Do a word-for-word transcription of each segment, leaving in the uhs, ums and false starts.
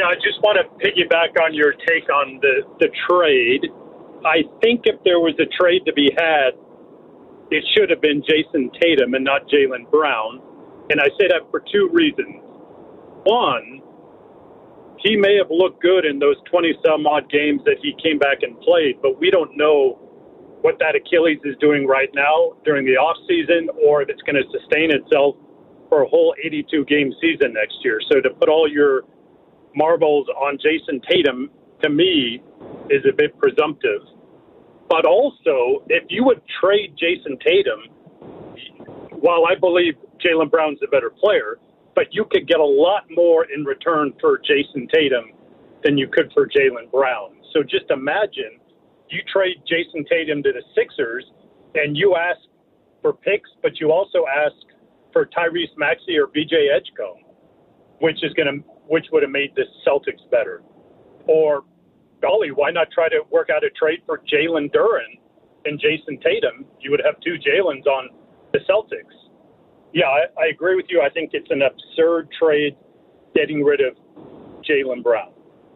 Yeah, I just want to piggyback on your take on the, the trade. I think if there was a trade to be had, it should have been Jason Tatum and not Jaylen Brown. And I say that for two reasons. One, he may have looked good in those twenty-some-odd games that he came back and played, but we don't know what that Achilles is doing right now during the offseason or if it's going to sustain itself for a whole eighty-two game season next year. So to put all your marbles on Jason Tatum, to me, is a bit presumptive. But also, if you would trade Jason Tatum, while I believe Jaylen Brown's a better player, but you could get a lot more in return for Jason Tatum than you could for Jaylen Brown. So just imagine you trade Jason Tatum to the Sixers and you ask for picks, but you also ask for Tyrese Maxey or B J Edgecombe, which is going to, which would have made the Celtics better. Or, golly, why not try to work out a trade for Jalen Duren and Jason Tatum? You would have two Jalen's on the Celtics. Yeah, I, I agree with you. I think it's an absurd trade getting rid of Jaylen Brown.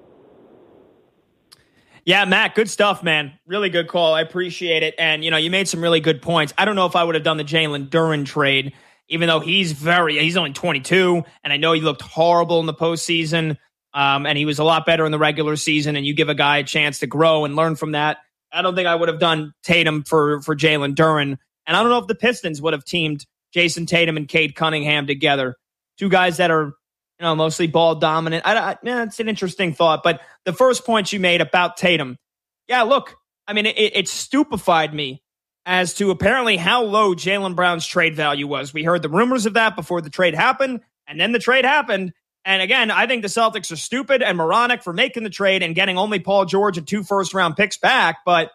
Yeah, Matt, good stuff, man. Really good call. I appreciate it. And, you know, you made some really good points. I don't know if I would have done the Jalen Duren trade, even though he's very, he's only twenty-two, and I know he looked horrible in the postseason, um, and he was a lot better in the regular season, and you give a guy a chance to grow and learn from that. I don't think I would have done Tatum for, for Jalen Duren. And I don't know if the Pistons would have teamed Jason Tatum and Cade Cunningham together. Two guys that are, you know, mostly ball dominant. I, I, yeah, it's an interesting thought. But the first point you made about Tatum, yeah, look, I mean, it, it stupefied me as to apparently how low Jaylen Brown's trade value was. We heard the rumors of that before the trade happened, and then the trade happened. And again, I think the Celtics are stupid and moronic for making the trade and getting only Paul George and two first-round picks back. But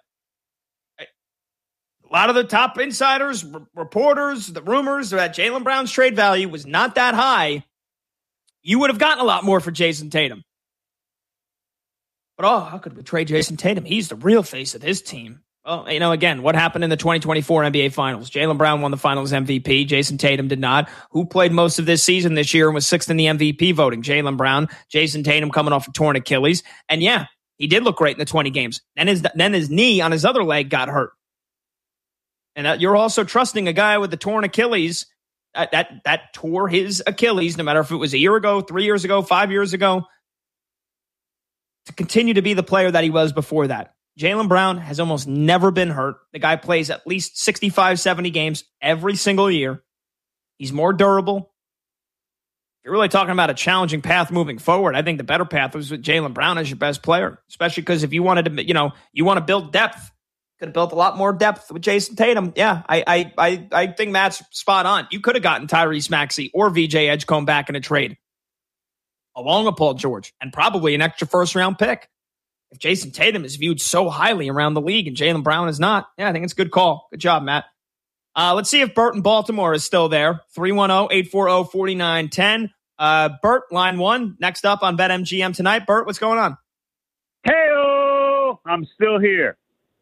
a lot of the top insiders, r- reporters, the rumors that Jaylen Brown's trade value was not that high. You would have gotten a lot more for Jason Tatum. But, oh, how could we trade Jason Tatum? He's the real face of this team. Well, you know, again, what happened in the twenty twenty-four N B A Finals? Jaylen Brown won the Finals M V P. Jason Tatum did not. Who played most of this season this year and was sixth in the M V P voting? Jaylen Brown. Jason Tatum coming off a torn Achilles. And, yeah, he did look great in the twenty games. Then his, then his knee on his other leg got hurt. And uh, you're also trusting a guy with the torn Achilles that, that that tore his Achilles, no matter if it was a year ago, three years ago, five years ago, to continue to be the player that he was before that. Jaylen Brown has almost never been hurt. The guy plays at least sixty-five, seventy games every single year. He's more durable. If you're really talking about a challenging path moving forward, I think the better path was with Jaylen Brown as your best player, especially because if you wanted to, you know, you want to build depth, could have built a lot more depth with Jason Tatum. Yeah, I I I, I think Matt's spot on. You could have gotten Tyrese Maxey or V J Edgecombe back in a trade, along with Paul George, and probably an extra first-round pick. If Jason Tatum is viewed so highly around the league and Jaylen Brown is not, yeah, I think it's a good call. Good job, Matt. Uh, let's see if Bert in Baltimore is still there. three one zero, eight four zero, four nine one zero. Uh, Bert, line one, next up on BetMGM tonight. Bert, what's going on? Hey-o! I'm still here.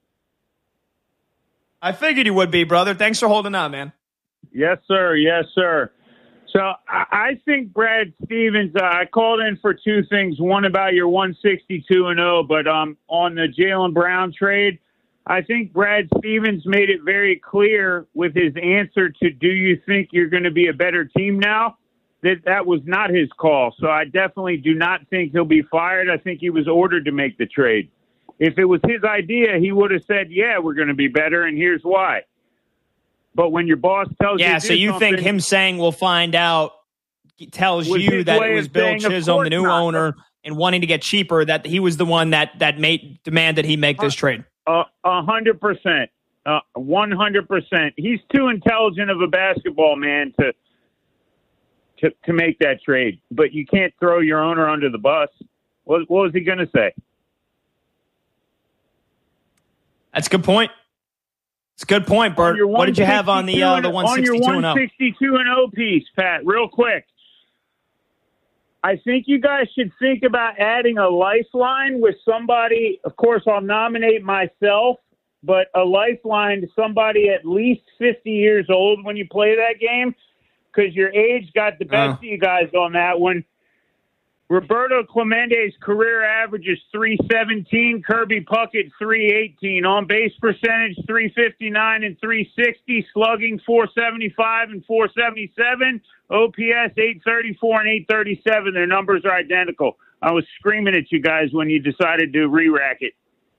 I figured you would be, brother. Thanks for holding on, man. Yes, sir. Yes, sir. So I think Brad Stevens, uh, I called in for two things. One about your one sixty-two and oh, but um, on the Jaylen Brown trade, I think Brad Stevens made it very clear with his answer to do you think you're going to be a better team now, that that was not his call. So I definitely do not think he'll be fired. I think he was ordered to make the trade. If it was his idea, he would have said, yeah, we're going to be better, and here's why. But when your boss tells yeah, you Yeah, so you think him saying we'll find out tells you that it was Bill Chisholm, the new not. owner, and wanting to get cheaper, that he was the one that that made demanded he make this trade. A hundred percent. One hundred percent. He's too intelligent of a basketball man to, to to make that trade. But you can't throw your owner under the bus. What, what was he going to say? That's a good point. It's a good point, Bert. What did you have on the uh, the one sixty-two and oh? On your one sixty-two and oh piece, Pat, real quick. I think you guys should think about adding a lifeline with somebody. Of course, I'll nominate myself, but a lifeline to somebody at least fifty years old when you play that game, because your age got the best uh. of you guys on that one. Roberto Clemente's career average is three seventeen. Kirby Puckett, three eighteen. On base percentage, three fifty-nine and three sixty. Slugging, four seventy-five and four seventy-seven. O P S, eight thirty-four and eight thirty-seven. Their numbers are identical. I was screaming at you guys when you decided to re-rack it.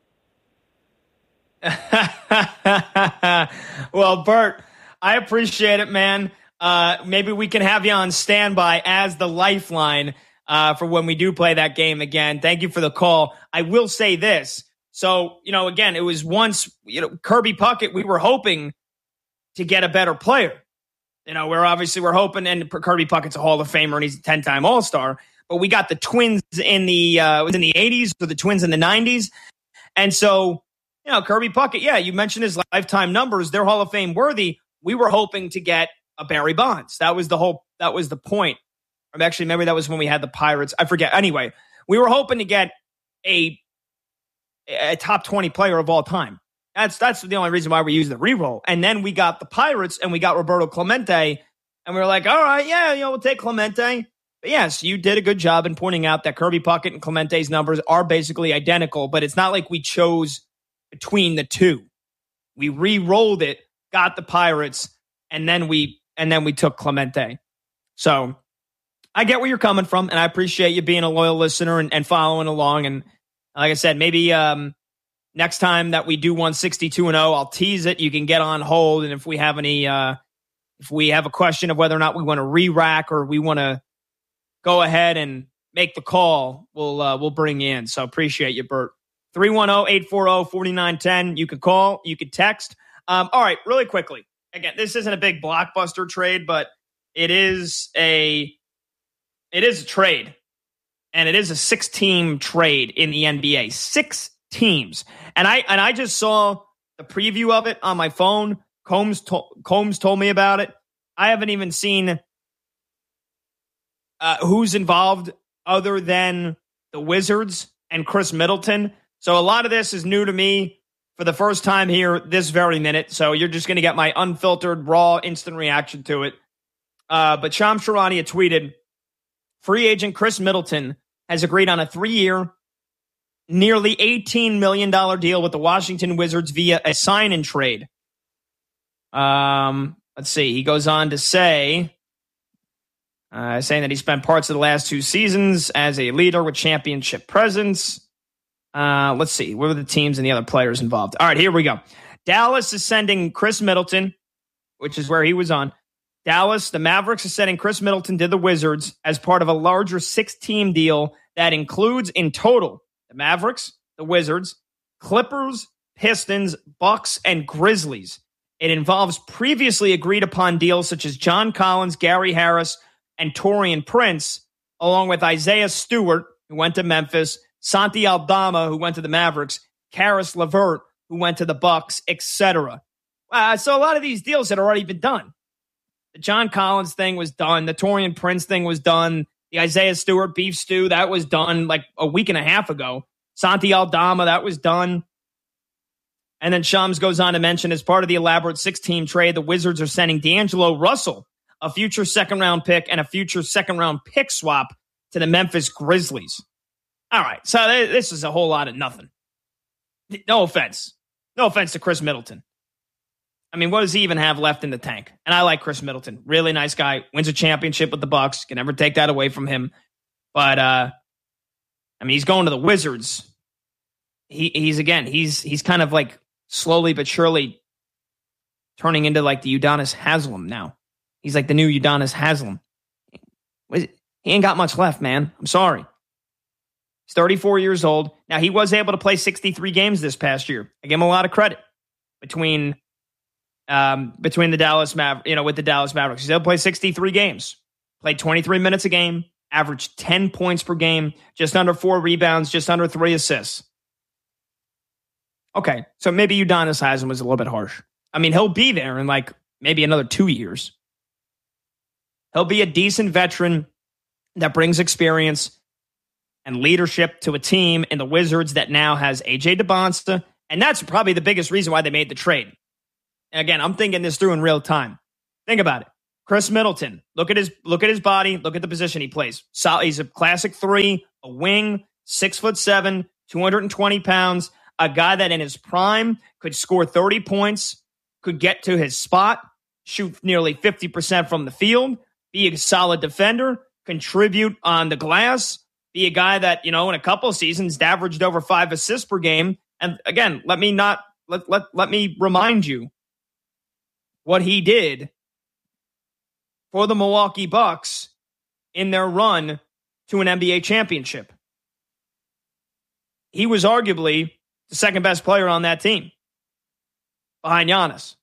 Well, Bert, I appreciate it, man. Uh, maybe we can have you on standby as the lifeline uh, for when we do play that game again. Thank you for the call. I will say this. So, you know, again, it was once, you know, Kirby Puckett, we were hoping to get a better player. You know, we're obviously, we're hoping, and Kirby Puckett's a Hall of Famer and he's a ten-time All-Star, but we got the Twins in the, uh, was in the eighties or the Twins in the nineties. And so, you know, Kirby Puckett, yeah, you mentioned his lifetime numbers. They're Hall of Fame worthy. We were hoping to get a Barry Bonds. That was the whole, that was the point. Or actually, maybe that was when we had the Pirates. I forget. Anyway, we were hoping to get a, a top twenty player of all time. That's that's the only reason why we used the reroll. And then we got the Pirates and we got Roberto Clemente. And we were like, all right, yeah, you know, we'll take Clemente. But yes, you did a good job in pointing out that Kirby Puckett and Clemente's numbers are basically identical, but it's not like we chose between the two. We re-rolled it, got the Pirates, and then we and then we took Clemente. So I get where you're coming from, and I appreciate you being a loyal listener and, and following along. And like I said, maybe um, next time that we do one sixty-two and oh, I'll tease it. You can get on hold, and if we have any, uh, if we have a question of whether or not we want to re-rack or we want to go ahead and make the call, we'll uh, we'll bring you in. So appreciate you, Bert. three one zero, eight four zero, four nine one zero. You could call, you could text. Um, all right, really quickly. Again, this isn't a big blockbuster trade, but it is a it is a trade. And it is a six-team trade in the N B A. Six teams. And I and I just saw the preview of it on my phone. Combs, to, Combs told me about it. I haven't even seen uh, who's involved other than the Wizards and Chris Middleton. So a lot of this is new to me for the first time here this very minute. So you're just going to get my unfiltered, raw, instant reaction to it. Uh, but Shams Charania tweeted, free agent Chris Middleton has agreed on a three-year, nearly eighteen million dollars deal with the Washington Wizards via a sign-and trade. Um, let's see. He goes on to say, uh, saying that he spent parts of the last two seasons as a leader with championship presence. Uh, let's see. What are the teams and the other players involved? All right, here we go. Dallas is sending Chris Middleton, which is where he was on. Dallas, the Mavericks, is sending Chris Middleton to the Wizards as part of a larger six-team deal that includes in total the Mavericks, the Wizards, Clippers, Pistons, Bucks, and Grizzlies. It involves previously agreed-upon deals such as John Collins, Gary Harris, and Taurean Prince, along with Isaiah Stewart, who went to Memphis, Santi Aldama, who went to the Mavericks, Karis LeVert, who went to the Bucks, et cetera. Uh, so a lot of these deals had already been done. The John Collins thing was done. The Taurean Prince thing was done. The Isaiah Stewart beef stew, that was done like a week and a half ago. Santi Aldama, that was done. And then Shams goes on to mention, as part of the elaborate six-team trade, the Wizards are sending D'Angelo Russell, a future second-round pick and a future second-round pick swap to the Memphis Grizzlies. All right, so this is a whole lot of nothing. No offense. No offense to Chris Middleton. I mean, what does he even have left in the tank? And I like Chris Middleton. Really nice guy. Wins a championship with the Bucks. Can never take that away from him. But, uh, I mean, he's going to the Wizards. He, he's, again, he's he's kind of like slowly but surely turning into like the Udonis Haslem now. He's like the new Udonis Haslem. He ain't got much left, man. I'm sorry. He's thirty-four years old. Now, he was able to play sixty-three games this past year. I give him a lot of credit between... Um, between the Dallas Maver- you know, with the Dallas Mavericks. He's able to play sixty-three games, played twenty-three minutes a game, averaged ten points per game, just under four rebounds, just under three assists. Okay, so maybe Udonis Haslem was a little bit harsh. I mean, he'll be there in like maybe another two years. He'll be a decent veteran that brings experience and leadership to a team in the Wizards that now has A J DeBonsta, and that's probably the biggest reason why they made the trade. And again, I'm thinking this through in real time. Think about it. Chris Middleton. Look at his look at his body. Look at the position he plays. So he's a classic three, a wing, six foot seven, two hundred twenty pounds. A guy that in his prime could score thirty points, could get to his spot, shoot nearly fifty percent from the field, be a solid defender, contribute on the glass, be a guy that, you know, in a couple of seasons averaged over five assists per game. And again, let me not let let let me remind you what he did for the Milwaukee Bucks in their run to an N B A championship. He was arguably the second best player on that team behind Giannis.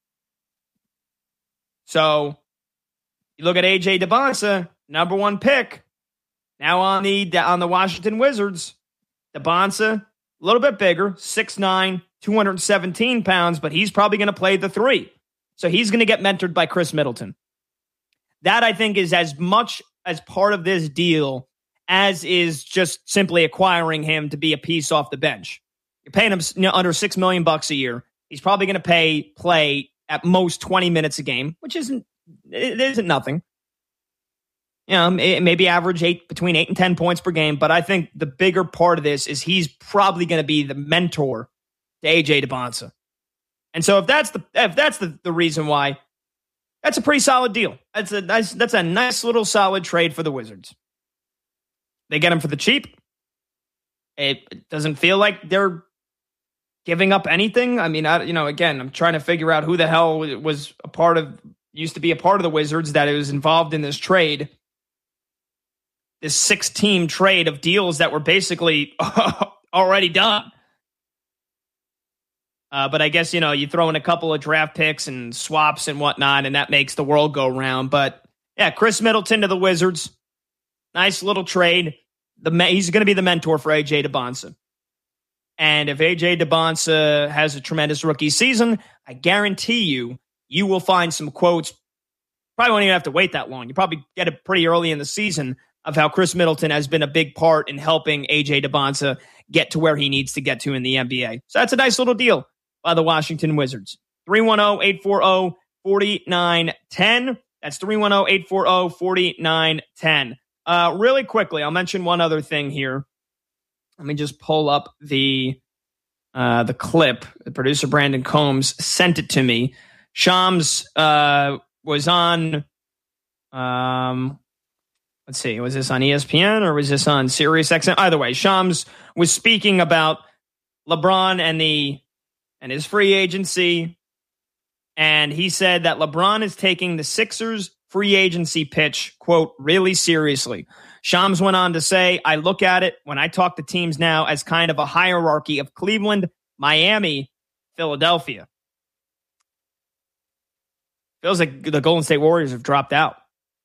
So you look at A J DeBonsa, number one pick, now on the on the Washington Wizards. DeBonsa, a little bit bigger, six nine, two hundred seventeen pounds, but he's probably going to play the three. So he's going to get mentored by Chris Middleton. That, I think, is as much as part of this deal as is just simply acquiring him to be a piece off the bench. You're paying him, you know, under six million bucks a year. He's probably going to pay play at most twenty minutes a game, which isn't it isn't nothing. You know, maybe average eight between eight and ten points per game. But I think the bigger part of this is he's probably going to be the mentor to A J DeBonsa. And so if that's the if that's the, the reason why, that's a pretty solid deal. That's a nice that's a nice little solid trade for the Wizards. They get him for the cheap. It doesn't feel like they're giving up anything. I mean, I, you know, again, I'm trying to figure out who the hell was a part of, used to be a part of the Wizards that was involved in this trade. This six-team trade of deals that were basically already done. Uh, but I guess, you know, you throw in a couple of draft picks and swaps and whatnot, and that makes the world go round. But, yeah, Chris Middleton to the Wizards. Nice little trade. The He's going to be the mentor for A J DeBonsa. And if A J DeBonsa has a tremendous rookie season, I guarantee you, you will find some quotes. Probably won't even have to wait that long. You probably get it pretty early in the season of how Chris Middleton has been a big part in helping A J DeBonsa get to where he needs to get to in the N B A. So that's a nice little deal by the Washington Wizards. three one zero, eight four zero, four nine one zero. That's three one zero, eight four zero, four nine one zero. Uh, really quickly, I'll mention one other thing here. Let me just pull up the uh, the clip. The producer, Brandon Combs, sent it to me. Shams uh, was on, um, let's see, was this on E S P N or was this on Sirius X M? Either way, Shams was speaking about LeBron and the and his free agency, and he said that LeBron is taking the Sixers free agency pitch, quote, really seriously. Shams went on to say, I look at it when I talk to teams now as kind of a hierarchy of Cleveland, Miami, Philadelphia. Feels like the Golden State Warriors have dropped out.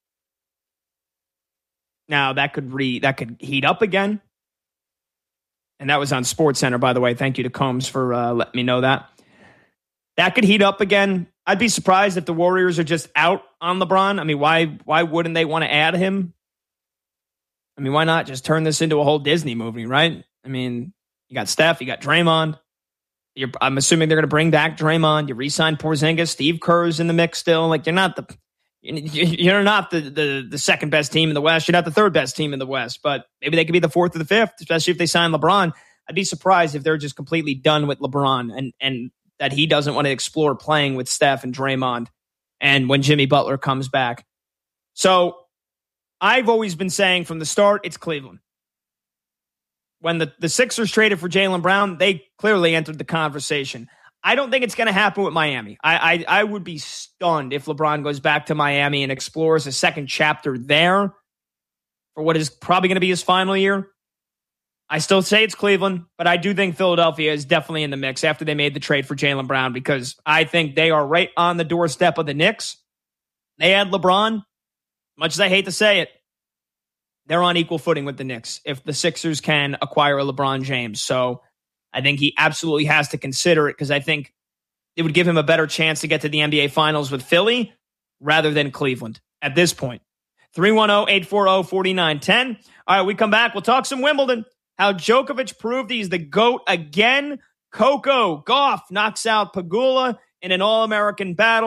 Now that could re that could heat up again. And that was on SportsCenter, by the way. Thank you to Combs for uh, letting me know that. That could heat up again. I'd be surprised if the Warriors are just out on LeBron. I mean, why why wouldn't they want to add him? I mean, why not just turn this into a whole Disney movie, right? I mean, you got Steph, you got Draymond. You're, I'm assuming they're going to bring back Draymond. You re-sign Porzingis. Steve Kerr's in the mix still. Like, you're not the you're not the, the the second best team in the West. You're not the third best team in the West. But maybe they could be the fourth or the fifth, especially if they sign LeBron. I'd be surprised if they're just completely done with LeBron and and that he doesn't want to explore playing with Steph and Draymond and when Jimmy Butler comes back. So I've always been saying from the start, it's Cleveland. When the, the Sixers traded for Jaylen Brown, they clearly entered the conversation. I don't think it's going to happen with Miami. I, I I would be stunned if LeBron goes back to Miami and explores a second chapter there for what is probably going to be his final year. I still say it's Cleveland, but I do think Philadelphia is definitely in the mix after they made the trade for Jaylen Brown because I think they are right on the doorstep of the Knicks. They had LeBron. Much as I hate to say it, they're on equal footing with the Knicks if the Sixers can acquire a LeBron James. So I think he absolutely has to consider it because I think it would give him a better chance to get to the N B A Finals with Philly rather than Cleveland at this point. three one zero, eight four zero, four nine one zero. All right, we come back. We'll talk some Wimbledon. How Djokovic proved he's the GOAT again. Coco Gauff knocks out Pegula in an All-American battle.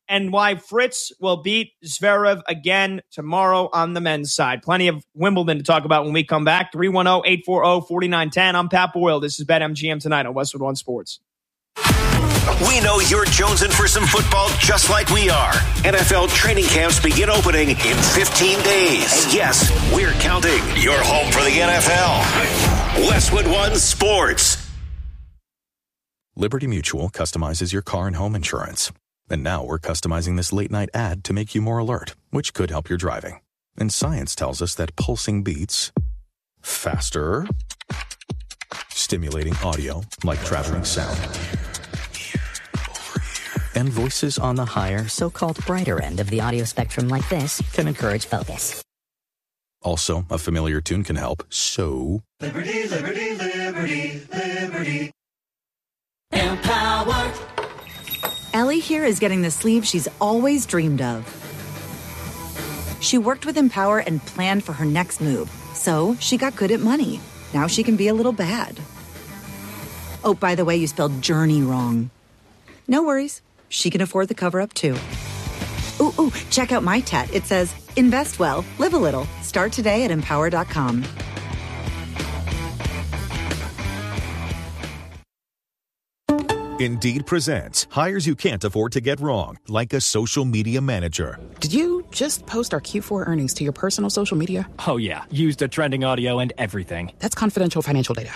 and why Fritz will beat Zverev again tomorrow on the men's side. Plenty of Wimbledon to talk about when we come back. three one zero, eight four zero, four nine one zero. I'm Pat Boyle. This is BetMGM tonight on Westwood One Sports. We know you're jonesing for some football just like we are. N F L training camps begin opening in fifteen days. And yes, we're counting. Your home for the N F L. Westwood One Sports. Liberty Mutual customizes your car and home insurance. And now we're customizing this late-night ad to make you more alert, which could help your driving. And science tells us that pulsing beats faster, stimulating audio like traveling sound, and voices on the higher, so-called brighter end of the audio spectrum like this can encourage focus. Also, a familiar tune can help, so... Liberty, liberty, liberty, liberty. Empowered. Ellie here is getting the sleeve she's always dreamed of. She worked with Empower and planned for her next move, so she got good at money. Now she can be a little bad. Oh, by the way, you spelled journey wrong. No worries. She can afford the cover-up, too. Ooh, ooh, check out my tat. It says, invest well, live a little. Start today at empower dot com. Indeed presents hires you can't afford to get wrong, like a social media manager. Did you just post our Q four earnings to your personal social media? Oh, yeah. Used the trending audio and everything. That's confidential financial data.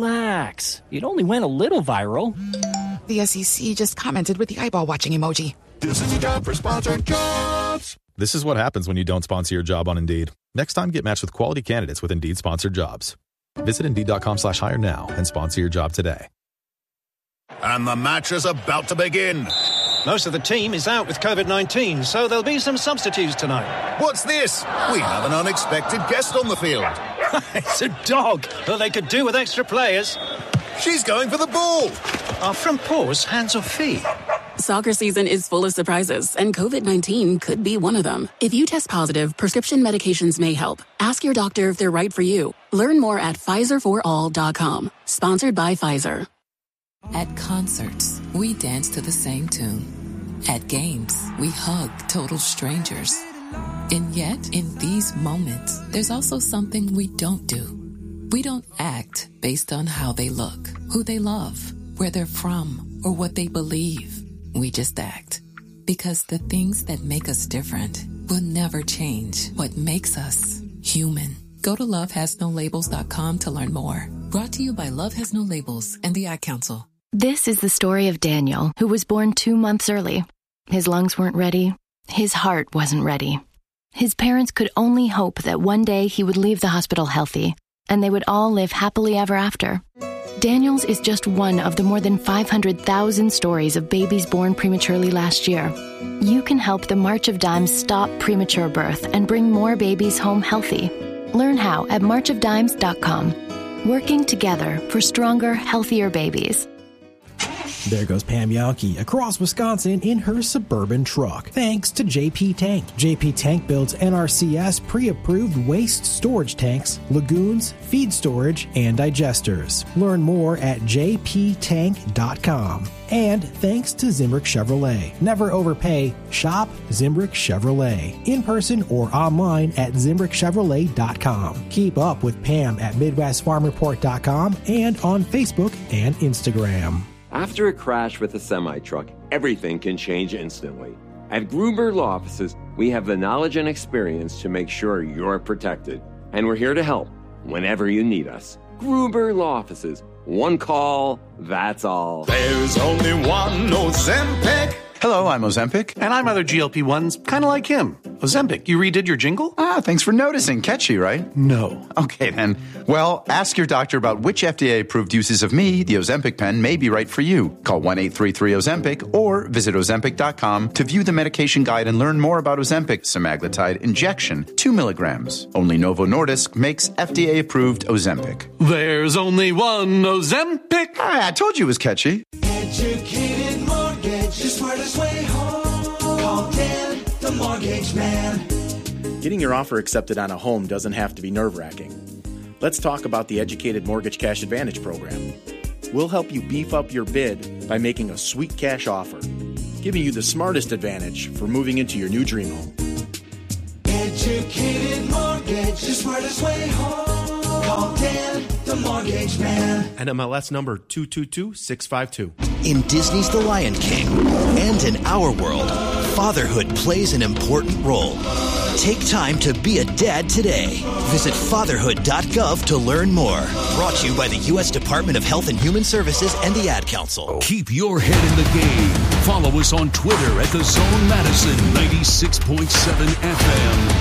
Relax. It only went a little viral. The S E C just commented with the eyeball watching emoji. This is a job for sponsored jobs. This is what happens when you don't sponsor your job on Indeed. Next time, get matched with quality candidates with Indeed sponsored jobs. Visit Indeed.com slash hire now and sponsor your job today. And the match is about to begin. Most of the team is out with covid nineteen, so there'll be some substitutes tonight. What's this? We have an unexpected guest on the field. It's a dog, but they could do with extra players. She's going for the ball. Are front paws hands or feet? Soccer season is full of surprises, and covid nineteen could be one of them. If you test positive, prescription medications may help. Ask your doctor if they're right for you. Learn more at Pfizer for all dot com. Sponsored by Pfizer. At concerts, we dance to the same tune. At games, we hug total strangers. And yet, in these moments, there's also something we don't do. We don't act based on how they look, who they love, where they're from, or what they believe. We just act. Because the things that make us different will never change what makes us human. Go to love has no labels dot com to learn more. Brought to you by Love Has No Labels and the Ad Council. This is the story of Daniel, who was born two months early. His lungs weren't ready. His heart wasn't ready. His parents could only hope that one day he would leave the hospital healthy, and they would all live happily ever after. Daniel's is just one of the more than five hundred thousand stories of babies born prematurely last year. You can help the March of Dimes stop premature birth and bring more babies home healthy. Learn how at march of dimes dot com. Working together for stronger, healthier babies. There goes Pam Yankee across Wisconsin in her Suburban truck. Thanks to J P Tank. J P Tank builds N R C S pre-approved waste storage tanks, lagoons, feed storage, and digesters. Learn more at j p tank dot com. And thanks to Zimbrick Chevrolet. Never overpay. Shop Zimbrick Chevrolet. In person or online at zimbrick chevrolet dot com. Keep up with Pam at midwest farm report dot com and on Facebook and Instagram. After a crash with a semi-truck, everything can change instantly. At Gruber Law Offices, we have the knowledge and experience to make sure you're protected. And we're here to help whenever you need us. Gruber Law Offices. One call, that's all. There's only one Ozempic. Hello, I'm Ozempic. And I'm other G L P ones, kind of like him. Ozempic, you redid your jingle? Ah, thanks for noticing. Catchy, right? No. Okay, then. Well, ask your doctor about which F D A-approved uses of me, the Ozempic pen, may be right for you. Call one eight three three Ozempic or visit ozempic dot com to view the medication guide and learn more about Ozempic semaglutide injection, two milligrams. Only Novo Nordisk makes F D A-approved Ozempic. There's only one Ozempic. Ah, I told you it was catchy. Educated mortgage, the smartest way home. Call Dan, the mortgage man. Getting your offer accepted on a home doesn't have to be nerve-wracking. Let's talk about the Educated Mortgage Cash Advantage program. We'll help you beef up your bid by making a sweet cash offer. giving you the smartest advantage for moving into your new dream home. Educated mortgage, the smartest way home. Call Dan, the mortgage man. N M L S number two two two six five two. In Disney's The Lion King and in our world, fatherhood plays an important role. Take time to be a dad today. Visit fatherhood dot gov to learn more. Brought to you by the U S Department of Health and Human Services and the Ad Council. Keep your head in the game. Follow us on Twitter at The Zone Madison ninety-six point seven F M.